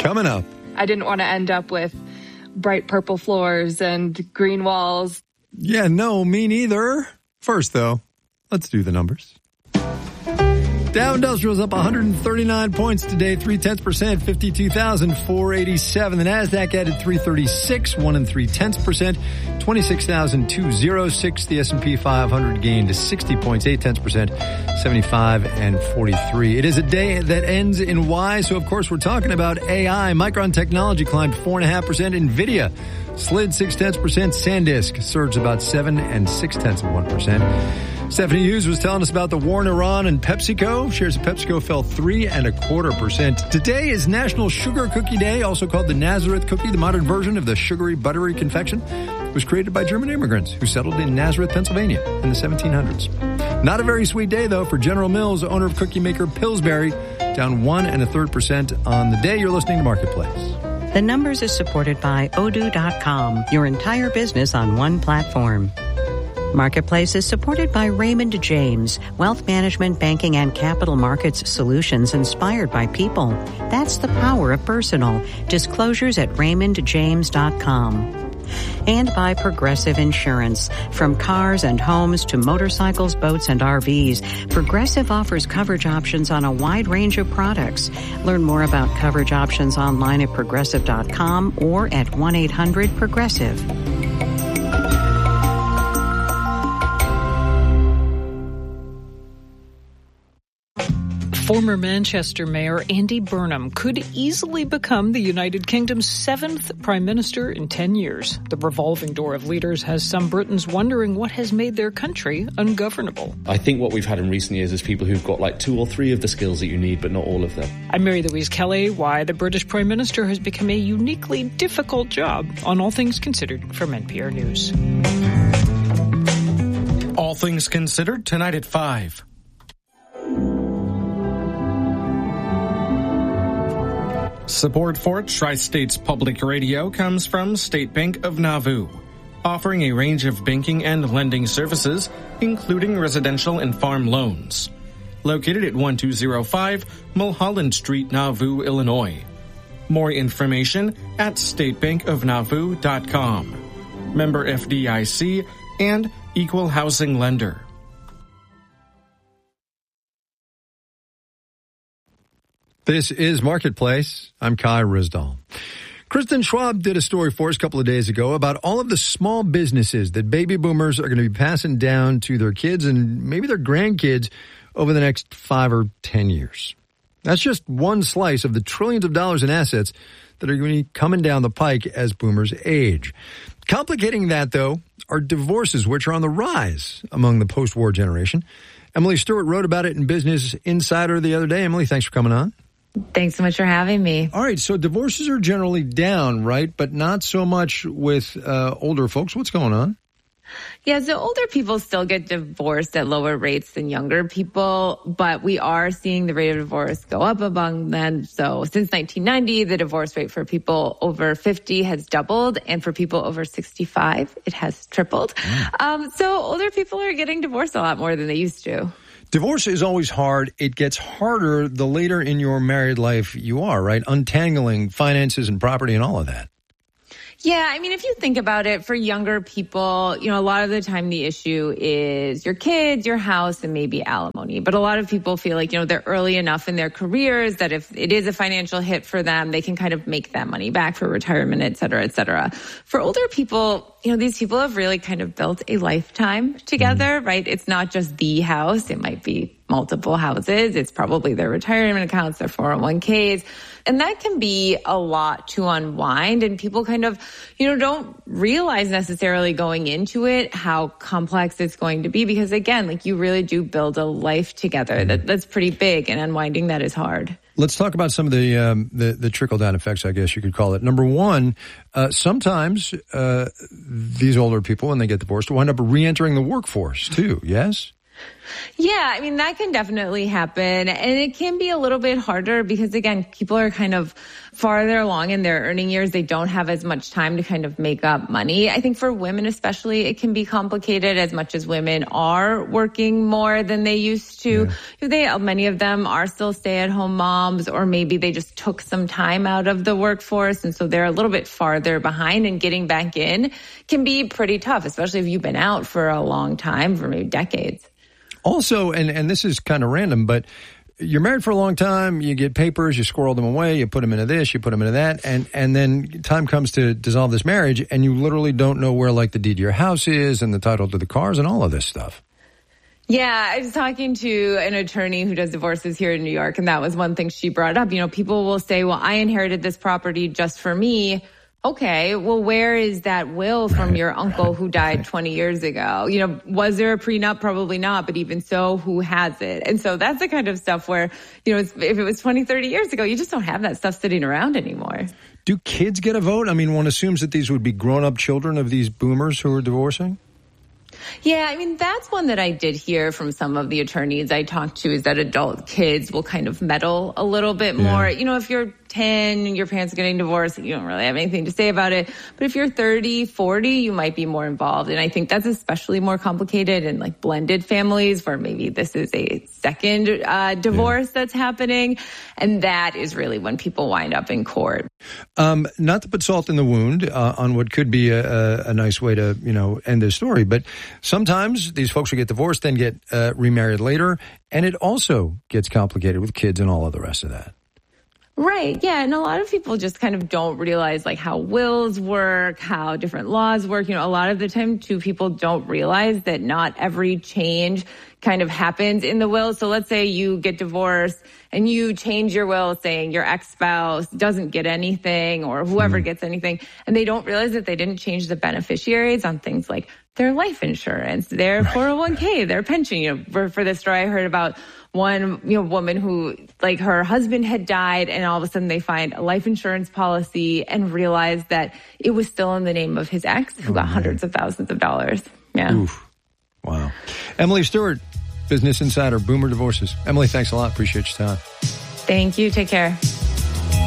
Coming up. I didn't want to end up with bright purple floors and green walls. Yeah, no, me neither. First, though, let's do the numbers. Dow Industrial's up 139 points today, 0.3%, 52,487. The Nasdaq added 336, 1 3/10%, 26,206. The S&P 500 gained 60 points, 0.8%, 75 and 43. It is a day that ends in Y, so of course we're talking about AI. Micron Technology climbed 4.5%. Nvidia slid 0.6%. SanDisk surged about 7 6/10%. Stephanie Hughes was telling us about the war in Iran and PepsiCo. Shares of PepsiCo fell 3.25%. Today is National Sugar Cookie Day, also called the Nazareth cookie, the modern version of the sugary, buttery confection. It was created by German immigrants who settled in Nazareth, Pennsylvania in the 1700s. Not a very sweet day, though, for General Mills, owner of cookie maker Pillsbury, down 1.33% on the day. You're listening to Marketplace. The Numbers is supported by Odoo.com, your entire business on one platform. Marketplace is supported by Raymond James, wealth management, banking, and capital markets solutions inspired by people. That's the power of personal. Disclosures at RaymondJames.com. And by Progressive Insurance. From cars and homes to motorcycles, boats, and RVs, Progressive offers coverage options on a wide range of products. Learn more about coverage options online at Progressive.com or at 1-800-PROGRESSIVE. Former Manchester Mayor Andy Burnham could easily become the United Kingdom's 7th Prime Minister in 10 years. The revolving door of leaders has some Britons wondering what has made their country ungovernable. I think what we've had in recent years is people who've got like 2 or 3 of the skills that you need, but not all of them. I'm Mary Louise Kelly. Why the British Prime Minister has become a uniquely difficult job on All Things Considered from NPR News. All Things Considered tonight at 5. Support for Tri-States Public Radio comes from State Bank of Nauvoo, offering a range of banking and lending services, including residential and farm loans. Located at 1205 Mulholland Street, Nauvoo, Illinois. More information at statebankofnauvoo.com. Member FDIC and Equal Housing Lender. This is Marketplace. I'm Kai Ryssdal. Kristen Schwab did a story for us a couple of days ago about all of the small businesses that baby boomers are going to be passing down to their kids and maybe their grandkids over the next 5 or 10 years. That's just one slice of the trillions of dollars in assets that are going to be coming down the pike as boomers age. Complicating that, though, are divorces, which are on the rise among the post-war generation. Emily Stewart wrote about it in Business Insider the other day. Emily, thanks for coming on. Thanks so much for having me. All right, so divorces are generally down, right? But not so much with older folks. What's going on? Yeah, so older people still get divorced at lower rates than younger people, but we are seeing the rate of divorce go up among them. So since 1990, the divorce rate for people over 50 has doubled, and for people over 65, it has tripled. So older people are getting divorced a lot more than they used to. Divorce is always hard. It gets harder the later in your married life you are, right? Untangling finances and property and all of that. Yeah, I mean, if you think about it, for younger people, you know, a lot of the time the issue is your kids, your house, and maybe alimony. But a lot of people feel like, you know, they're early enough in their careers that if it is a financial hit for them, they can kind of make that money back for retirement, et cetera, et cetera. For older people, you know, these people have really kind of built a lifetime together, right? It's not just the house. It might be multiple houses. It's probably their retirement accounts, their 401ks. And that can be a lot to unwind. And people kind of, you know, don't realize necessarily going into it how complex it's going to be. Because again, like you really do build a life together. That's pretty big, and unwinding that is hard. Let's talk about some of the trickle-down effects, I guess you could call it. Number one, sometimes these older people, when they get divorced, wind up re-entering the workforce too, yes? Yeah, I mean, that can definitely happen. And it can be a little bit harder because, again, people are kind of farther along in their earning years. They don't have as much time to kind of make up money. I think for women especially, it can be complicated as much as women are working more than they used to. Yeah. Many of them are still stay-at-home moms, or maybe they just took some time out of the workforce. And so they're a little bit farther behind, and getting back in can be pretty tough, especially if you've been out for a long time, for maybe decades. Also, and this is kind of random, but you're married for a long time, you get papers, you squirrel them away, you put them into this, you put them into that, and then time comes to dissolve this marriage, and you literally don't know where, like, the deed to your house is and the title to the cars and all of this stuff. Yeah, I was talking to an attorney who does divorces here in New York, and that was one thing she brought up. You know, people will say, well, I inherited this property just for me. Okay, well, where is that will from your uncle who died 20 years ago? You know, was there a prenup? Probably not, but even so, who has it? And so that's the kind of stuff where, you know, if it was 20, 30 years ago, you just don't have that stuff sitting around anymore. Do kids get a vote? I mean, one assumes that these would be grown-up children of these boomers who are divorcing. Yeah, I mean, that's one that I did hear from some of the attorneys I talked to, is that adult kids will kind of meddle a little bit more. You know, if you're 10 and your parents are getting divorced, you don't really have anything to say about it. But if you're 30, 40, you might be more involved. And I think that's especially more complicated in like blended families where maybe this is a second divorce that's happening. And that is really when people wind up in court. Not to put salt in the wound on what could be a nice way to, you know, end this story, but sometimes these folks who get divorced then get remarried later, and it also gets complicated with kids and all of the rest of that. Right. Yeah. And a lot of people just kind of don't realize like how wills work, how different laws work. You know, a lot of the time too, people don't realize that not every change kind of happens in the will. So let's say you get divorced and you change your will saying your ex-spouse doesn't get anything or whoever gets anything. And they don't realize that they didn't change the beneficiaries on things like their life insurance, their 401k, their pension. You know, for this story I heard about one, you know, woman who, like, her husband had died and all of a sudden they find a life insurance policy and realize that it was still in the name of his ex who got hundreds of thousands of dollars. Yeah. Oof. Wow. Emily Stewart, Business Insider, Boomer Divorces. Emily, thanks a lot. Appreciate your time. Thank you. Take care.